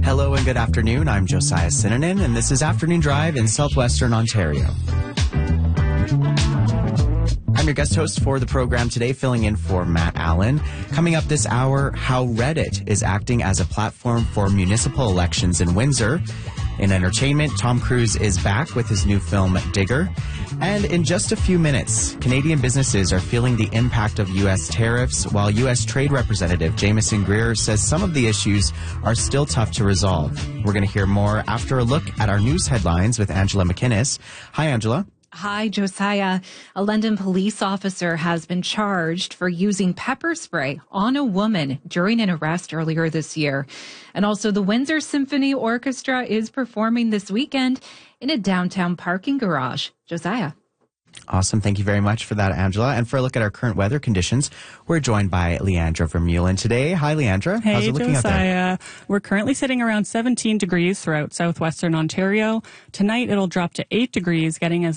Hello and good afternoon. I'm Josiah Sinanen, and this is Afternoon Drive in southwestern Ontario. I'm your guest host for the program today, filling in for Matt Allen. Coming up this hour, how Reddit is acting as a platform for municipal elections in Windsor. In entertainment, Tom Cruise is back with his new film, Digger. And in just a few minutes, Canadian businesses are feeling the impact of U.S. tariffs, while U.S. Trade Representative Jamieson Greer says some of the issues are still tough to resolve. We're going to hear more after a look at our news headlines with Angela McInnes. Hi, Angela. Hi, Josiah. A London police officer has been charged for using pepper spray on a woman during an arrest earlier this year. And also the Windsor Symphony Orchestra is performing this weekend in a downtown parking garage. Josiah. Awesome. Thank you very much for that, Angela. And for a look at our current weather conditions, we're joined by Leandra Vermeulen today. Hi, Leandra. Hey, how's it looking Josiah. out there? We're currently sitting around 17 degrees throughout southwestern Ontario. Tonight, it'll drop to 8 degrees, getting as